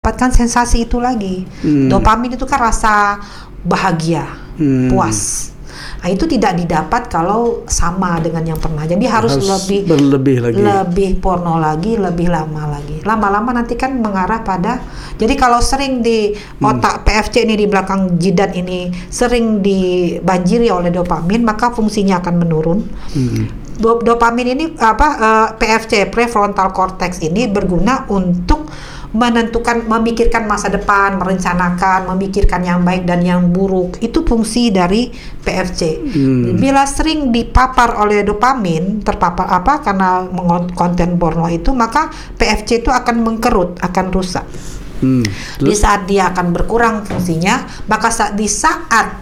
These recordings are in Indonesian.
dapatkan sensasi itu lagi. Dopamin itu kan rasa bahagia, puas. Nah, itu tidak didapat kalau sama dengan yang pernah. Jadi harus berlebih lagi. Lebih porno lagi, lebih lama lagi. Lama-lama nanti kan mengarah pada. Jadi kalau sering di otak PFC ini di belakang jidat ini sering dibanjiri oleh dopamin, maka fungsinya akan menurun. Dopamin ini PFC prefrontal cortex ini berguna untuk memikirkan masa depan, merencanakan, memikirkan yang baik dan yang buruk. Itu fungsi dari PFC. Bila sering dipapar oleh dopamin, terpapar karena konten porno itu, maka PFC itu akan mengkerut, akan rusak. Di saat dia akan berkurang fungsinya, maka di saat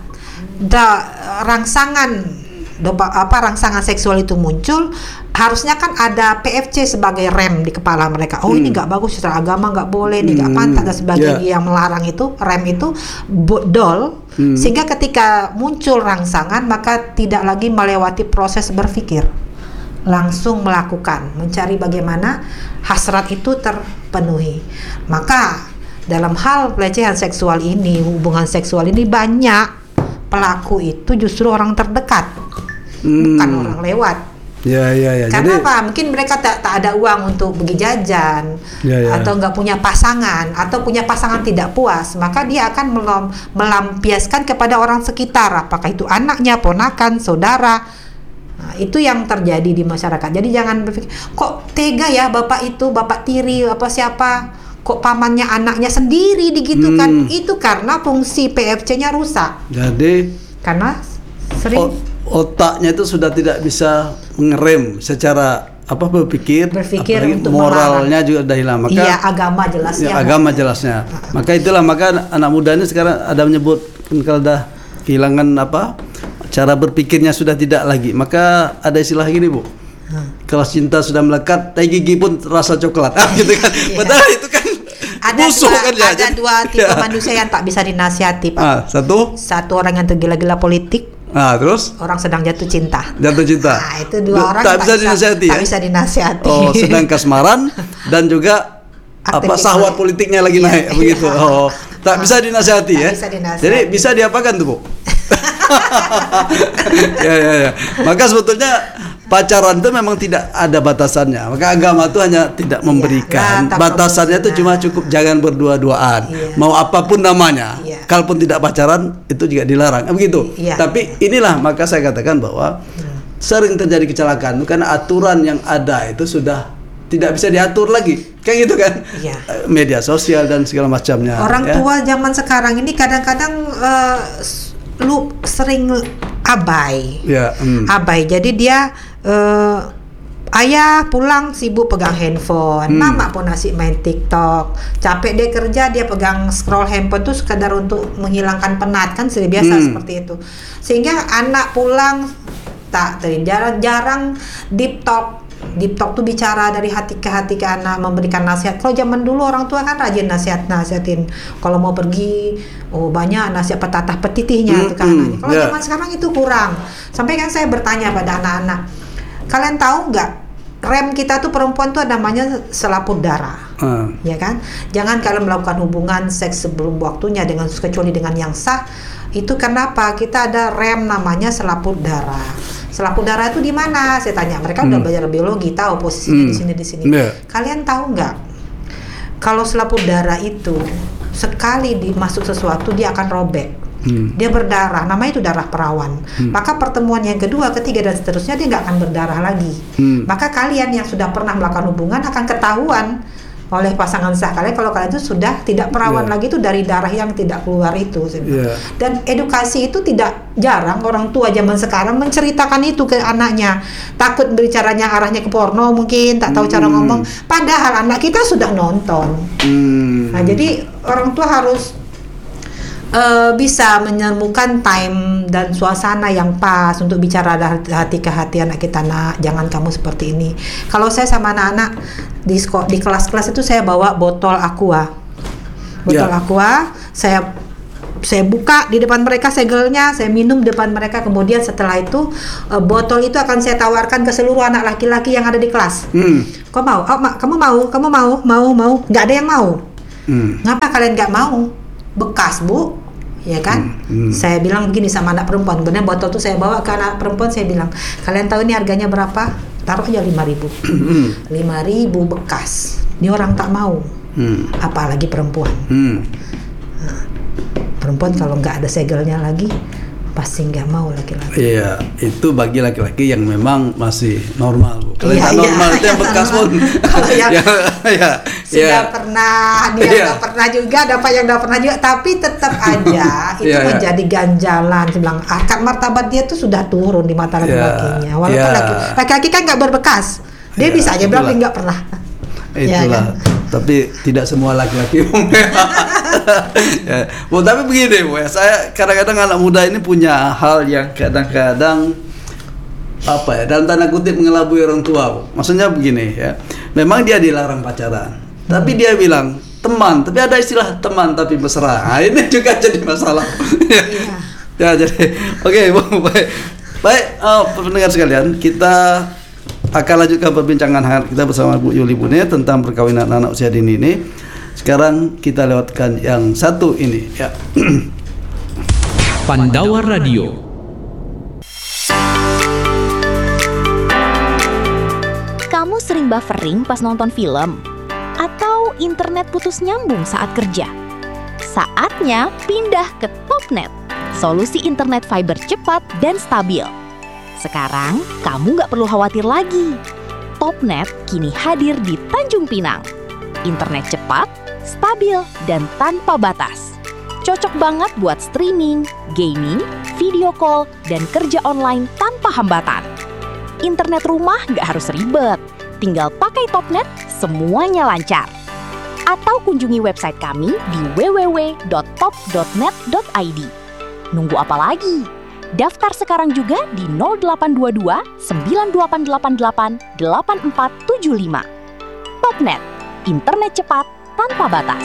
rangsangan seksual itu muncul, harusnya kan ada PFC sebagai rem di kepala mereka. Oh, ini nggak bagus secara agama, nggak boleh, ini nggak pantas dan sebagainya. Yang melarang itu, rem itu dol, sehingga ketika muncul rangsangan maka tidak lagi melewati proses berpikir, langsung melakukan, mencari bagaimana hasrat itu terpenuhi. Maka dalam hal pelecehan seksual ini, hubungan seksual ini, banyak pelaku itu justru orang terdekat, bukan orang lewat. Ya. Karena apa? Mungkin mereka tak ada uang untuk pergi jajan, atau nggak punya pasangan, atau punya pasangan tidak puas, maka dia akan melampiaskan kepada orang sekitar, apakah itu anaknya, ponakan, saudara. Nah, itu yang terjadi di masyarakat. Jadi jangan berpikir, kok tega ya bapak itu, bapak tiri, siapa, kok pamannya anaknya sendiri digitukan. Itu karena fungsi PFC-nya rusak. Jadi karena sering otaknya itu sudah tidak bisa mengerem secara berpikir untuk moralnya juga sudah hilang. Maka agama jelasnya. Jelasnya. Maka itulah anak muda ini sekarang ada menyebut kalau dah kehilangan cara berpikirnya sudah tidak lagi. Maka ada istilah gini, Bu. Kalau cinta sudah melekat, tai gigi pun rasa coklat. Gitu kan. Padahal itu kan ada dua tipe manusia yang tak bisa dinasihati, Pak. Satu orang yang tergila-gila politik. Terus orang sedang jatuh cinta. Nah, itu dua orang tak bisa dinasihati. Tak bisa dinasihati. Oh, sedang kasmaran dan juga sahwat politiknya lagi naik begitu. Tak bisa dinasihati ya. Jadi bisa diapakan tuh, Bu? Ya. Maka sebetulnya pacaran itu memang tidak ada batasannya. Maka agama itu hanya tidak memberikan batasannya, itu cuma cukup jangan berdua-duaan. Mau apapun namanya. Kalaupun tidak pacaran itu juga dilarang. Begitu. Tapi inilah maka saya katakan bahwa sering terjadi kecelakaan karena aturan yang ada itu sudah tidak bisa diatur lagi. Kayak gitu kan. Media sosial dan segala macamnya. Orang tua zaman sekarang ini kadang-kadang sering abai. Abai. Jadi dia ayah pulang sibuk pegang handphone, mama pun asik main TikTok, capek dia kerja, dia pegang scroll handphone tuh sekadar untuk menghilangkan penat, kan sudah biasa seperti itu. Sehingga anak pulang jarang deep talk tuh bicara dari hati ke anak, memberikan nasihat. Kalau zaman dulu orang tua kan rajin nasihatin. Kalau mau pergi, banyak nasihat petatah petitihnya tuh kan. Kalau zaman sekarang itu kurang. Sampai kan saya bertanya pada anak-anak, kalian tahu nggak rem kita tuh perempuan tuh namanya selaput darah, ya kan? Jangan kalian melakukan hubungan seks sebelum waktunya kecuali dengan yang sah. Itu kenapa kita ada rem namanya selaput darah. Selaput darah itu di mana? Saya tanya. Mereka udah belajar biologi, tahu posisinya di sini. Kalian tahu nggak? Kalau selaput darah itu sekali dimasuk sesuatu dia akan robek. Dia berdarah, namanya itu darah perawan. Maka pertemuan yang kedua, ketiga dan seterusnya dia nggak akan berdarah lagi. Maka kalian yang sudah pernah melakukan hubungan akan ketahuan oleh pasangan sah kalian kalau kalian itu sudah tidak perawan lagi, itu dari darah yang tidak keluar itu. Dan edukasi itu tidak jarang orang tua zaman sekarang menceritakan itu ke anaknya. Takut bicaranya arahnya ke porno, mungkin tak tahu cara ngomong, padahal anak kita sudah nonton. Nah, jadi orang tua harus bisa menemukan time dan suasana yang pas untuk bicara hati ke hati anak kita. Nak, jangan kamu seperti ini. Kalau saya sama anak-anak di kelas-kelas itu saya bawa botol aqua. Aqua, saya buka di depan mereka segelnya, saya minum di depan mereka. Kemudian setelah itu botol itu akan saya tawarkan ke seluruh anak laki-laki yang ada di kelas. Kau mau? Kamu mau? Nggak ada yang mau. Ngapa kalian nggak mau? Bekas Bu, ya kan? Saya bilang begini sama anak perempuan, benar botol tuh saya bawa ke anak perempuan, saya bilang, kalian tahu ini harganya berapa? Taruh aja 5.000. 5.000 bekas. Ini orang tak mau. Apalagi perempuan. Nah, perempuan kalau nggak ada segelnya lagi pasti nggak mau laki-laki. Iya, itu bagi laki-laki yang memang masih normal, Bu. Kalau yang normal itu yang bekas pun. Kalau yang sudah pernah, dia nggak pernah juga, dapat yang nggak pernah juga, tapi tetap aja itu menjadi ganjalan. Saya bilang, harkat martabat dia tuh sudah turun di mata laki-lakinya. Walaupun laki-laki kan nggak berbekas, dia bisa aja bilang nggak pernah. Itulah, tapi tidak semua laki-laki. Bu, tapi begini Bu, saya kadang-kadang anak muda ini punya hal yang kadang-kadang dalam tanda kutip mengelabui orang tua, Bu. Maksudnya begini ya, memang dia dilarang pacaran, tapi dia bilang teman, tapi ada istilah teman tapi mesra. Nah, ini juga jadi masalah. Ya, jadi oke, Bu, baik, pendengar sekalian, kita akan lanjutkan perbincangan hangat kita bersama Bu Yuli Munir tentang perkawinan anak usia dini ini. Sekarang kita lewatkan yang satu ini ya. Pandawa Radio. Kamu sering buffering pas nonton film? Atau internet putus nyambung saat kerja? Saatnya pindah ke Topnet, solusi internet fiber cepat dan stabil. Sekarang kamu nggak perlu khawatir lagi. Topnet kini hadir di Tanjung Pinang. Internet cepat, stabil, dan tanpa batas. Cocok banget buat streaming, gaming, video call, dan kerja online tanpa hambatan. Internet rumah nggak harus ribet. Tinggal pakai Topnet, semuanya lancar. Atau kunjungi website kami di www.top.net.id. Nunggu apa lagi? Daftar sekarang juga di 0822 9888 8475. Topnet, internet cepat tanpa batas.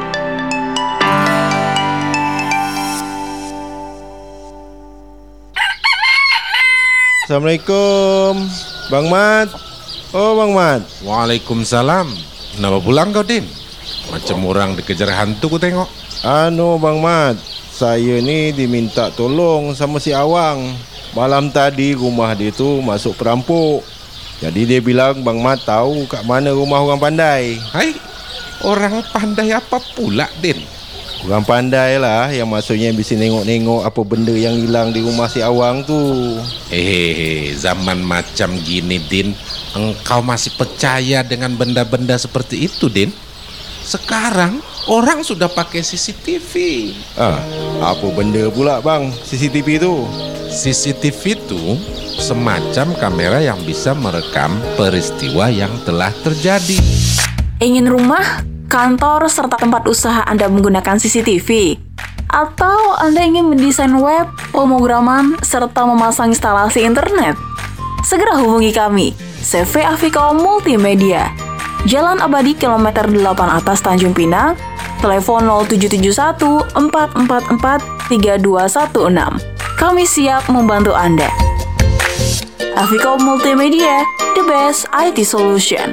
Assalamualaikum, Bang Mat. Oh, Bang Mat. Waalaikumsalam. Kenapa pulang kau, Din? Macam orang dikejar hantu ku tengok. Bang Mat, saya ni diminta tolong sama si Awang. Malam tadi rumah dia tu masuk perampok. Jadi dia bilang Bang Mat tahu kat mana rumah orang pandai. Hai, orang pandai apa pula, Din? Orang pandai lah, yang maksudnya bisa nengok-nengok apa benda yang hilang di rumah si Awang tu. Zaman macam gini, Din, engkau masih percaya dengan benda-benda seperti itu, Din? Sekarang orang sudah pakai CCTV. Apa benda pula bang CCTV tu? CCTV itu semacam kamera yang bisa merekam peristiwa yang telah terjadi. Ingin rumah, kantor, serta tempat usaha Anda menggunakan CCTV? Atau Anda ingin mendesain web, pemrograman, serta memasang instalasi internet? Segera hubungi kami, CV Afiko Multimedia, Jalan Abadi Kilometer 8 atas Tanjung Pinang, telepon 0771 444 3216. Kami siap membantu Anda. Afiko Multimedia, the best IT solution.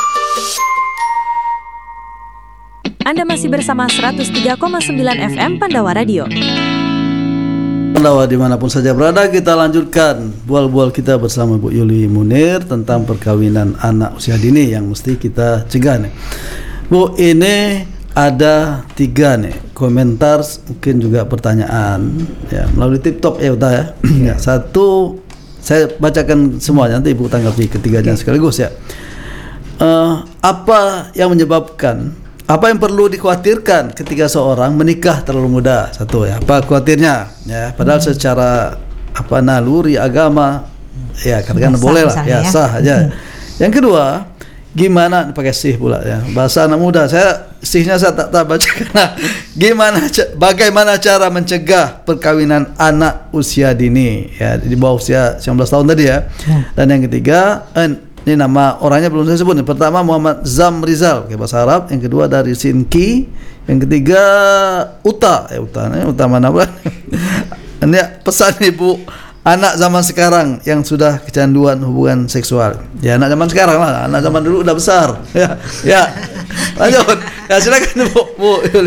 Anda masih bersama 103,9 FM Pandawa Radio. Pandawa dimanapun saja berada, kita lanjutkan bual-bual kita bersama Bu Yuli Munir tentang perkawinan anak usia dini yang mesti kita cegah nih. Bu, ini ada 3 nih komentar, mungkin juga pertanyaan ya melalui TikTok ya udah ya. Ya, satu saya bacakan semuanya, nanti Ibu tanggapi ketiganya sekaligus ya. Apa yang menyebabkan, apa yang perlu dikhawatirkan ketika seorang menikah terlalu muda? Satu ya, apa khawatirnya ya, padahal secara naluri agama ya katakan boleh lah ya, sah aja. Yang kedua, gimana pakai sih pula ya, bahasa anak muda, sihnya saya tak baca karena bagaimana cara mencegah perkawinan anak usia dini ya, di bawah usia 19 tahun tadi ya. Dan yang ketiga, ini nama orangnya belum saya sebut. Yang pertama Muhammad Zam Rizal, bahasa Arab. Yang kedua dari Sinki. Yang ketiga Uta mana pula? Ini pesan Ibu anak zaman sekarang yang sudah kecanduan hubungan seksual. Ya anak zaman sekarang lah, anak zaman dulu udah besar. Ya. Lanjut. Ya silakan Bu.